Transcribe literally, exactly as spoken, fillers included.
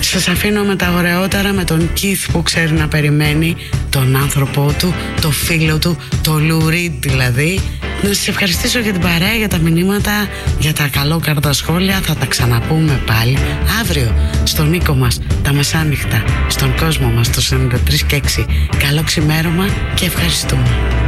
Σας αφήνω με τα ωραιότερα, με τον Keith που ξέρει να περιμένει τον άνθρωπό του, το φίλο του, το Lou Reed δηλαδή. Να σας ευχαριστήσω για την παρέα, για τα μηνύματα, για τα καλόκαρδα σχόλια. Θα τα ξαναπούμε πάλι αύριο στον οίκο μας τα μεσάνυχτα, στον κόσμο μας το ενενήντα τρία και έξι. Καλό ξημέρωμα και ευχαριστούμε.